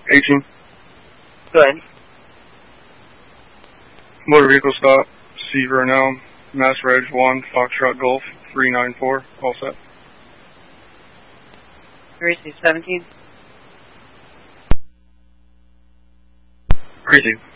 18. Go ahead. Motor vehicle stop, Seaver and Elm, Mass Reg 1, Foxtrot Golf, 394, all set. Greasy 17. Greasy.